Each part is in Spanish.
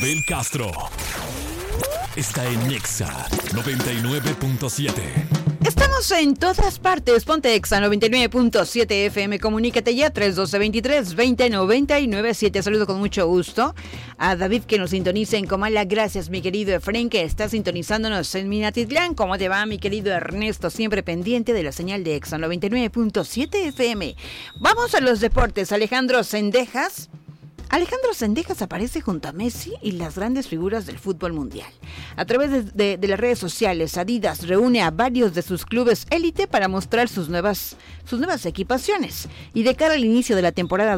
Abel Castro está en Nexa 99.7. Estamos en todas partes. Ponte Exa 99.7 FM. Comunícate ya 312-23-20-99-7. Saludo con mucho gusto a David, que nos sintoniza en Comala. Gracias, mi querido Efren, que está sintonizándonos en Minatitlán. ¿Cómo te va, mi querido Ernesto? Siempre pendiente de la señal de Exa 99.7 FM. Vamos a los deportes. Alejandro Zendejas aparece junto a Messi y las grandes figuras del fútbol mundial. A través de las redes sociales, Adidas reúne a varios de sus clubes élite para mostrar sus nuevas equipaciones. Y de cara al inicio de la temporada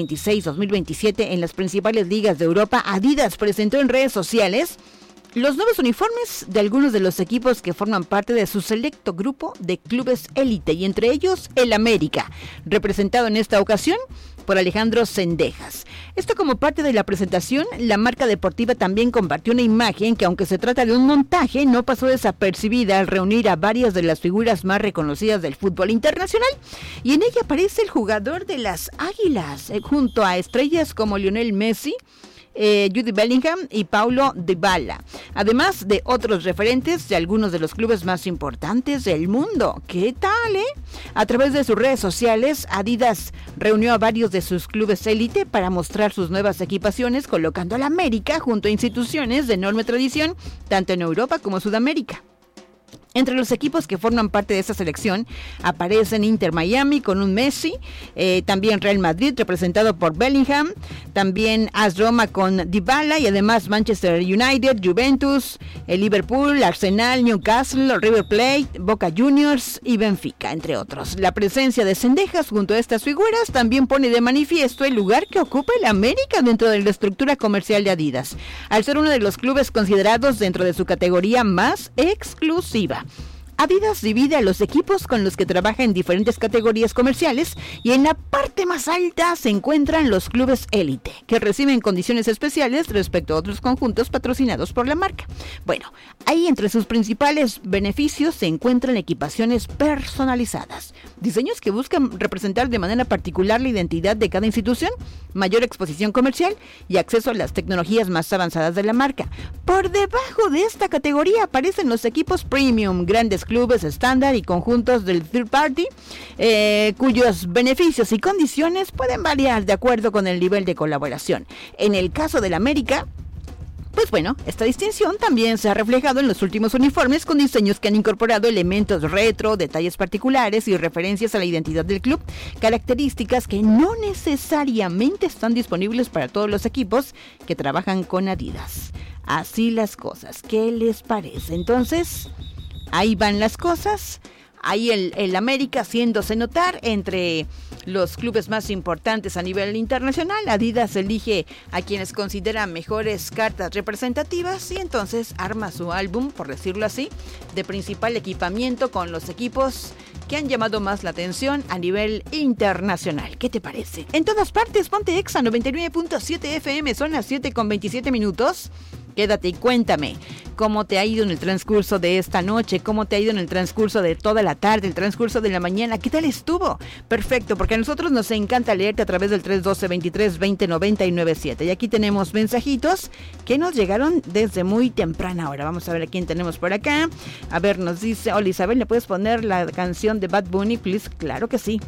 2026-2027 en las principales ligas de Europa, Adidas presentó en redes sociales los nuevos uniformes de algunos de los equipos que forman parte de su selecto grupo de clubes élite, y entre ellos el América, representado en esta ocasión por Alejandro Zendejas. Esto como parte de la presentación, la marca deportiva también compartió una imagen que, aunque se trata de un montaje, no pasó desapercibida al reunir a varias de las figuras más reconocidas del fútbol internacional, y en ella aparece el jugador de las Águilas, junto a estrellas como Lionel Messi, Jude Bellingham y Paulo Dybala, además de otros referentes de algunos de los clubes más importantes del mundo. ¿Qué tal, A través de sus redes sociales, Adidas reunió a varios de sus clubes élite para mostrar sus nuevas equipaciones, colocando a la América junto a instituciones de enorme tradición, tanto en Europa como Sudamérica. Entre los equipos que forman parte de esta selección aparecen Inter Miami con un Messi, también Real Madrid representado por Bellingham, también AS Roma con Dybala, y además Manchester United, Juventus, Liverpool, Arsenal, Newcastle, River Plate, Boca Juniors y Benfica, entre otros. La presencia de Zendejas junto a estas figuras también pone de manifiesto el lugar que ocupa el América dentro de la estructura comercial de Adidas, al ser uno de los clubes considerados dentro de su categoría más exclusiva. Adidas divide a los equipos con los que trabaja en diferentes categorías comerciales, y en la parte más alta se encuentran los clubes élite, que reciben condiciones especiales respecto a otros conjuntos patrocinados por la marca. Bueno, ahí entre sus principales beneficios se encuentran equipaciones personalizadas, diseños que buscan representar de manera particular la identidad de cada institución, mayor exposición comercial y acceso a las tecnologías más avanzadas de la marca. Por debajo de esta categoría aparecen los equipos premium, grandes clubes estándar y conjuntos del third party, cuyos beneficios y condiciones pueden variar de acuerdo con el nivel de colaboración. En el caso del América, pues bueno, esta distinción también se ha reflejado en los últimos uniformes, con diseños que han incorporado elementos retro, detalles particulares y referencias a la identidad del club, características que no necesariamente están disponibles para todos los equipos que trabajan con Adidas. Así las cosas, ¿qué les parece? Entonces, ahí van las cosas. Ahí el América haciéndose notar entre los clubes más importantes a nivel internacional. Adidas elige a quienes considera mejores cartas representativas y entonces arma su álbum, por decirlo así, de principal equipamiento con los equipos que han llamado más la atención a nivel internacional. ¿Qué te parece? En todas partes, ponte Exa 99.7 FM, son las 7:27. Quédate y cuéntame cómo te ha ido en el transcurso de esta noche, cómo te ha ido en el transcurso de toda la tarde, el transcurso de la mañana. ¿Qué tal estuvo? Perfecto, porque a nosotros nos encanta leerte a través del 312-23-20-99-7. Y aquí tenemos mensajitos que nos llegaron desde muy temprana hora. Vamos a ver a quién tenemos por acá. A ver, nos dice, hola Isabel, ¿le puedes poner la canción de Bad Bunny, please? Claro que sí.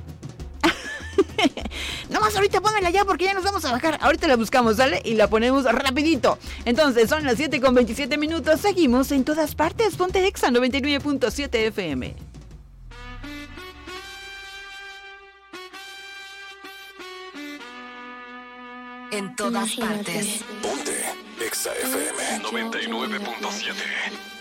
Nomás ahorita póngala ya porque ya nos vamos a bajar. Ahorita la buscamos, ¿sale? Y la ponemos rapidito. Entonces son las 7:27. Seguimos en todas partes. Ponte Exa 99.7 FM. En todas partes. Ponte Exa FM 99.7.